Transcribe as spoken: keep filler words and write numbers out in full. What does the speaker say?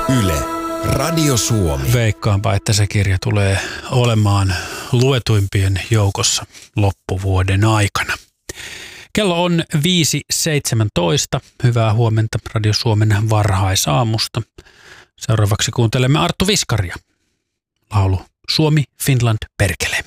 Yle, Radio Suomi. Veikkaanpa, että se kirja tulee olemaan luetuimpien joukossa loppuvuoden aikana. Kello on viisi seitsemäntoista. Hyvää huomenta Radio Suomen varhaisaamusta. Seuraavaksi kuuntelemme Arttu Viskaria. Laulu Suomi, Finland, perkele.